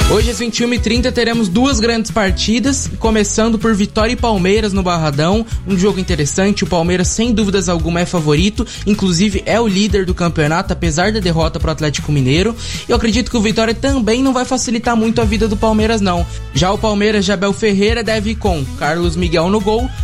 Hoje às 21h30 teremos duas grandes partidas, começando por Vitória e Palmeiras no Barradão, um jogo interessante. O Palmeiras sem dúvidas alguma é favorito, inclusive é o líder do campeonato, apesar da derrota para o Atlético Mineiro. Eu acredito que o Vitória também não vai facilitar muito a vida do Palmeiras não. Já o Palmeiras de Abel Ferreira deve ir com Carlos Miguel no gol,